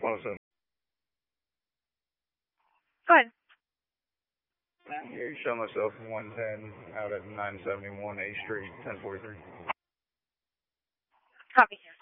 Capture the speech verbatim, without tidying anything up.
one oh seven. Go ahead. Here, show myself one ten out at nine seventy-one A Street, ten forty-three. Copy.